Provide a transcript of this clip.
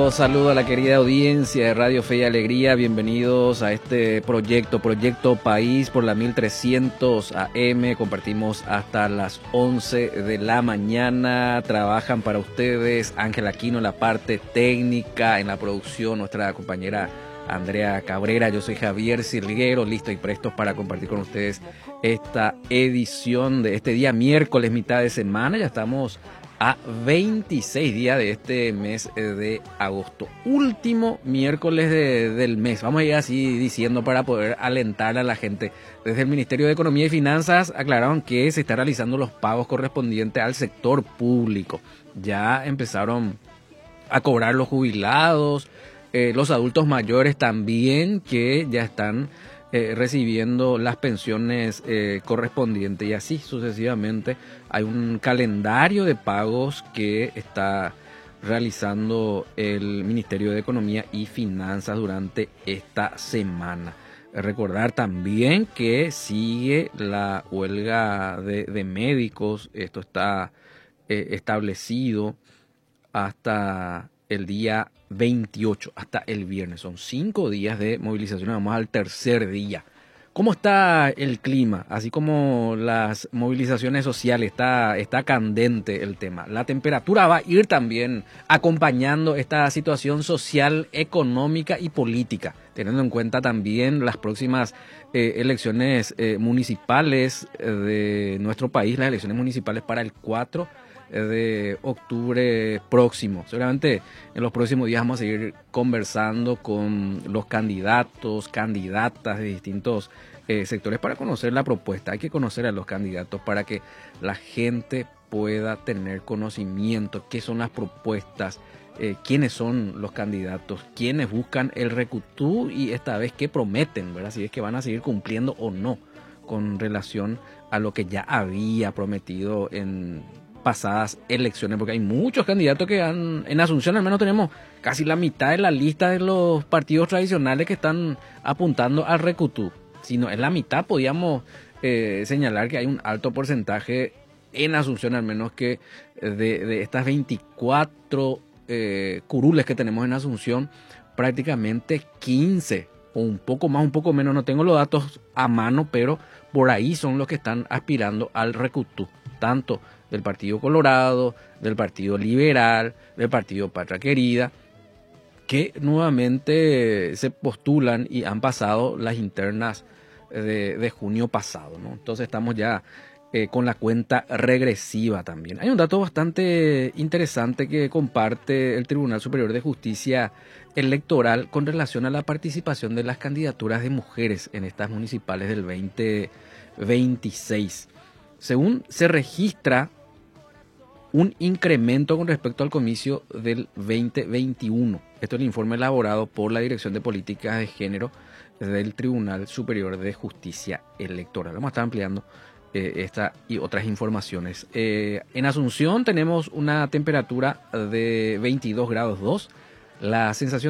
saludo a la querida audiencia de Radio Fe y Alegría. Bienvenidos a este Proyecto País por la 1300 AM. Compartimos hasta las 11 de la mañana. Trabajan para ustedes Ángel Aquino en la parte técnica, en la producción, nuestra compañera Andrea Cabrera. Yo soy Javier Silguero, listo y prestos para compartir con ustedes esta edición de este día miércoles, mitad de semana. Ya estamos a 26 días de este mes de agosto, último miércoles del mes. Vamos a ir así diciendo para poder alentar a la gente. Desde el Ministerio de Economía y Finanzas aclararon que se están realizando los pagos correspondientes al sector público. Ya empezaron a cobrar los jubilados, los adultos mayores también, que ya están recibiendo las pensiones correspondientes, y así sucesivamente. Hay un calendario de pagos que está realizando el Ministerio de Economía y Finanzas durante esta semana. Recordar también que sigue la huelga de médicos. Esto está establecido hasta el día 28, hasta el viernes. Son 5 días de movilización. Vamos al tercer día. ¿Cómo está el clima? Así como las movilizaciones sociales, está candente el tema. La temperatura va a ir también acompañando esta situación social, económica y política, teniendo en cuenta también las próximas elecciones municipales de nuestro país, las elecciones municipales para el 4 de octubre próximo. Seguramente en los próximos días vamos a seguir conversando con los candidatos, candidatas de distintos sectores para conocer la propuesta. Hay que conocer a los candidatos para que la gente pueda tener conocimiento, qué son las propuestas, quiénes son los candidatos, quiénes buscan el recutú y esta vez qué prometen, ¿verdad? Si es que van a seguir cumpliendo o no con relación a lo que ya había prometido en pasadas elecciones, porque hay muchos candidatos que en Asunción al menos tenemos casi la mitad de la lista de los partidos tradicionales que están apuntando al recutú. Si no es la mitad, podríamos señalar que hay un alto porcentaje en Asunción al menos que de estas 24 curules que tenemos en Asunción, prácticamente 15 o un poco más, un poco menos, no tengo los datos a mano, pero por ahí son los que están aspirando al recutú, tanto del Partido Colorado, del Partido Liberal, del Partido Patria Querida, que nuevamente se postulan y han pasado las internas de junio pasado, ¿no? Entonces estamos ya con la cuenta regresiva también. Hay un dato bastante interesante que comparte el Tribunal Superior de Justicia Electoral con relación a la participación de las candidaturas de mujeres en estas municipales del 2026. Según se registra un incremento con respecto al comicio del 2021. Esto es el informe elaborado por la Dirección de Políticas de Género del Tribunal Superior de Justicia Electoral. Vamos a estar ampliando esta y otras informaciones. En Asunción tenemos una temperatura de 22 grados 2. La sensación